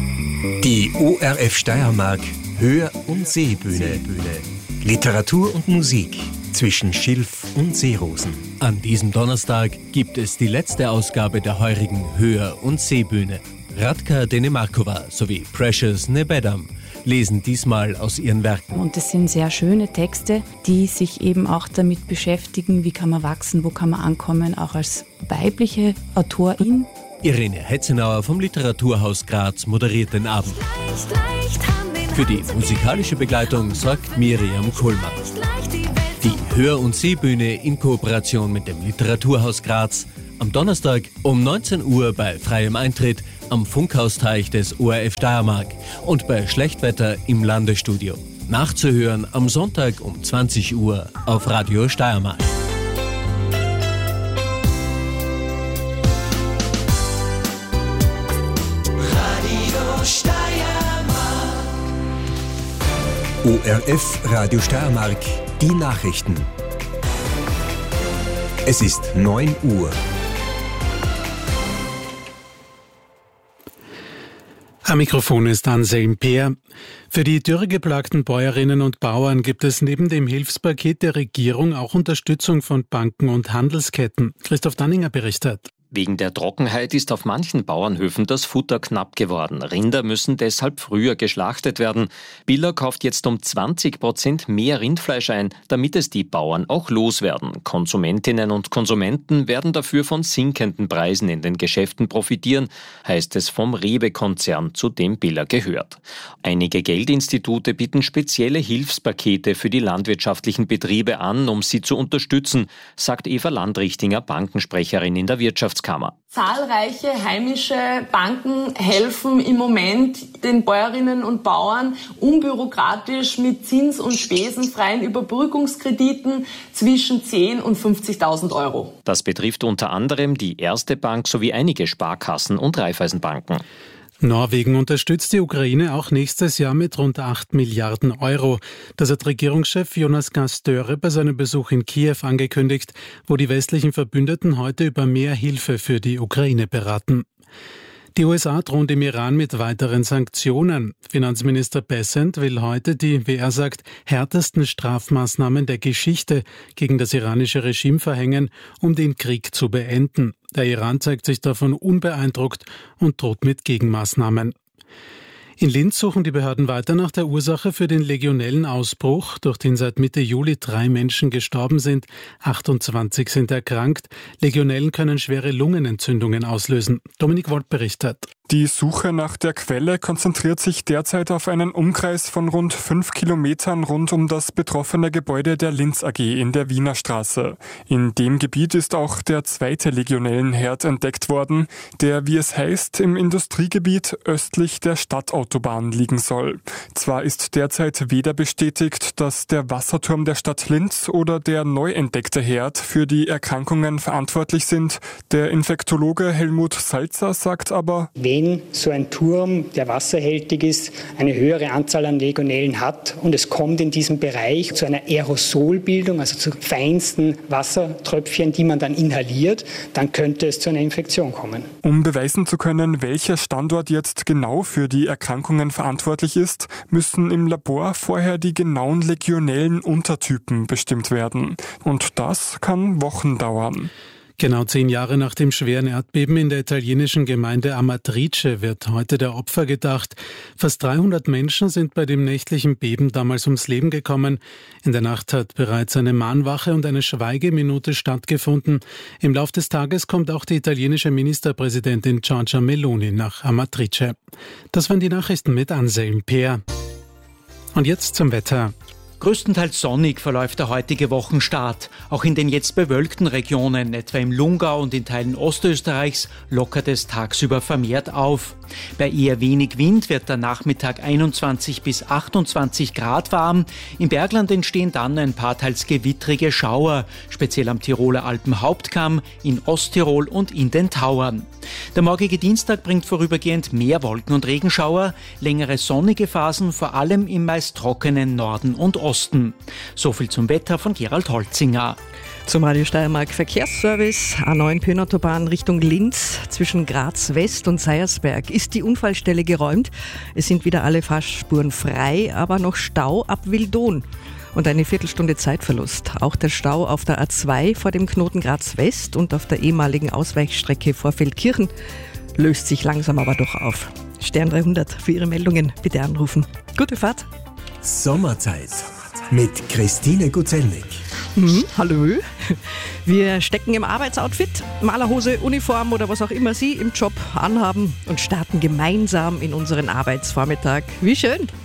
Die ORF Steiermark Hör- und Seebühne. Literatur und Musik zwischen Schilf und Seerosen. An diesem Donnerstag gibt es die letzte Ausgabe der heurigen Hör- und Seebühne. Radka Denemarkova sowie Precious Nebedam lesen diesmal aus ihren Werken. Und es sind sehr schöne Texte, die sich eben auch damit beschäftigen, wie kann man wachsen, wo kann man ankommen, auch als weibliche Autorin. Irene Hetzenauer vom Literaturhaus Graz moderiert den Abend. Für die musikalische Begleitung sorgt Miriam Kuhlmann. Die Hör- und Seebühne in Kooperation mit dem Literaturhaus Graz am Donnerstag um 19 Uhr bei freiem Eintritt am Funkhausteich des ORF Steiermark und bei Schlechtwetter im Landesstudio. Nachzuhören am Sonntag um 20 Uhr auf Radio Steiermark. ORF Radio Steiermark, die Nachrichten. Es ist 9 Uhr. Am Mikrofon ist Anselm Peer. Für die dürregeplagten Bäuerinnen und Bauern gibt es neben dem Hilfspaket der Regierung auch Unterstützung von Banken und Handelsketten. Christoph Danninger berichtet. Wegen der Trockenheit ist auf manchen Bauernhöfen das Futter knapp geworden. Rinder müssen deshalb früher geschlachtet werden. Biller kauft jetzt um 20% mehr Rindfleisch ein, damit es die Bauern auch loswerden. Konsumentinnen und Konsumenten werden dafür von sinkenden Preisen in den Geschäften profitieren, heißt es vom Rewe-Konzern, zu dem Biller gehört. Einige Geldinstitute bieten spezielle Hilfspakete für die landwirtschaftlichen Betriebe an, um sie zu unterstützen, sagt Eva Landrichtinger, Bankensprecherin in der Wirtschaftskammer. Zahlreiche heimische Banken helfen im Moment den Bäuerinnen und Bauern unbürokratisch mit zins- und spesenfreien Überbrückungskrediten zwischen 10.000 und 50.000 Euro. Das betrifft unter anderem die Erste Bank sowie einige Sparkassen und Raiffeisenbanken. Norwegen unterstützt die Ukraine auch nächstes Jahr mit rund 8 Milliarden Euro. Das hat Regierungschef Jonas Gahr Støre bei seinem Besuch in Kiew angekündigt, wo die westlichen Verbündeten heute über mehr Hilfe für die Ukraine beraten. Die USA drohen dem Iran mit weiteren Sanktionen. Finanzminister Bessent will heute die, wie er sagt, härtesten Strafmaßnahmen der Geschichte gegen das iranische Regime verhängen, um den Krieg zu beenden. Der Iran zeigt sich davon unbeeindruckt und droht mit Gegenmaßnahmen. In Linz suchen die Behörden weiter nach der Ursache für den Legionellenausbruch, durch den seit Mitte Juli 3 Menschen gestorben sind, 28 sind erkrankt. Legionellen können schwere Lungenentzündungen auslösen. Dominik Wolt berichtet. Die Suche nach der Quelle konzentriert sich derzeit auf einen Umkreis von rund 5 Kilometern rund um das betroffene Gebäude der Linz AG in der Wiener Straße. In dem Gebiet ist auch der 2. Legionellenherd entdeckt worden, der, wie es heißt, im Industriegebiet östlich der Stadtautobahn liegen soll. Zwar ist derzeit weder bestätigt, dass der Wasserturm der Stadt Linz oder der neu entdeckte Herd für die Erkrankungen verantwortlich sind. Der Infektologe Helmut Salzer sagt aber: Wenn so ein Turm, der wasserhältig ist, eine höhere Anzahl an Legionellen hat und es kommt in diesem Bereich zu einer Aerosolbildung, also zu feinsten Wassertröpfchen, die man dann inhaliert, dann könnte es zu einer Infektion kommen. Um beweisen zu können, welcher Standort jetzt genau für die Erkrankungen verantwortlich ist, müssen im Labor vorher die genauen legionellen Untertypen bestimmt werden. Und das kann Wochen dauern. Genau 10 Jahre nach dem schweren Erdbeben in der italienischen Gemeinde Amatrice wird heute der Opfer gedacht. Fast 300 Menschen sind bei dem nächtlichen Beben damals ums Leben gekommen. In der Nacht hat bereits eine Mahnwache und eine Schweigeminute stattgefunden. Im Lauf des Tages kommt auch die italienische Ministerpräsidentin Giorgia Meloni nach Amatrice. Das waren die Nachrichten mit Anselm Peer. Und jetzt zum Wetter. Größtenteils sonnig verläuft der heutige Wochenstart. Auch in den jetzt bewölkten Regionen, etwa im Lungau und in Teilen Ostösterreichs, lockert es tagsüber vermehrt auf. Bei eher wenig Wind wird der Nachmittag 21 bis 28 Grad warm. Im Bergland entstehen dann ein paar teils gewittrige Schauer, speziell am Tiroler Alpenhauptkamm, in Osttirol und in den Tauern. Der morgige Dienstag bringt vorübergehend mehr Wolken und Regenschauer, längere sonnige Phasen, vor allem im meist trockenen Norden und Osten. Osten. So viel zum Wetter von Gerald Holzinger. Zum Radio Steiermark Verkehrsservice. A9 Pöhnautobahn Richtung Linz zwischen Graz West und Seiersberg ist die Unfallstelle geräumt. Es sind wieder alle Fahrspuren frei, aber noch Stau ab Wildon. Und eine Viertelstunde Zeitverlust. Auch der Stau auf der A2 vor dem Knoten Graz West und auf der ehemaligen Ausweichstrecke vor Feldkirchen löst sich langsam aber doch auf. Stern 300 für Ihre Meldungen bitte anrufen. Gute Fahrt. Sommerzeit mit Christine Guzelnik. Hallo. Wir stecken im Arbeitsoutfit, Malerhose, Uniform oder was auch immer Sie im Job anhaben und starten gemeinsam in unseren Arbeitsvormittag. Wie schön.